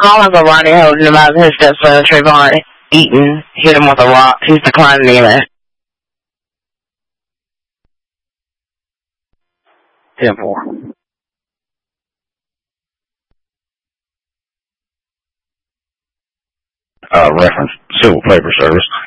Uncle Ronnie holding him out of his stepson Trayvon Eaton hit him with a rock. He's declining the EMS. 10-4. Reference Civil Paper Service.